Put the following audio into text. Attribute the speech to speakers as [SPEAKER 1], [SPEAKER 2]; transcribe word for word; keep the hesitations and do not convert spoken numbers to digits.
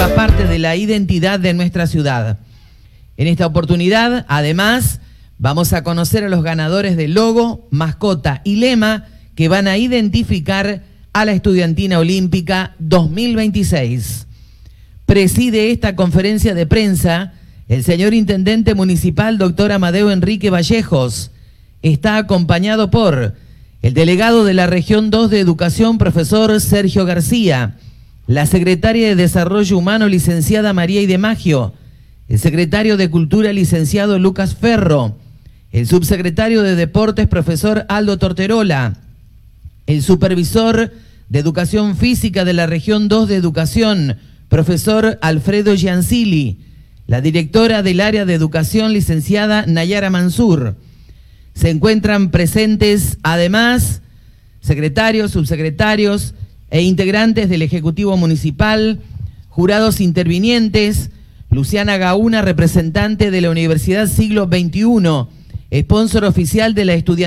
[SPEAKER 1] parte de la identidad de nuestra ciudad. En esta oportunidad, además, vamos a conocer a los ganadores del logo, mascota y lema que van a identificar a la Estudiantina Olímpica dos mil veintiséis. Preside esta conferencia de prensa el señor Intendente Municipal, doctor Amadeo Enrique Vallejos. Está acompañado por el delegado de la Región dos de Educación, profesor Sergio García, la secretaria de Desarrollo Humano, licenciada María Idemagio, el secretario de Cultura, licenciado Lucas Ferro, el subsecretario de Deportes, profesor Aldo Torterola, el supervisor de Educación Física de la Región dos de Educación, profesor Alfredo Giancilli, la directora del área de Educación, licenciada Nayara Mansur. Se encuentran presentes, además, secretarios, subsecretarios e integrantes del Ejecutivo Municipal, jurados intervinientes, Luciana Gauna, representante de la Universidad Siglo veintiuno, sponsor oficial de la estudiantina.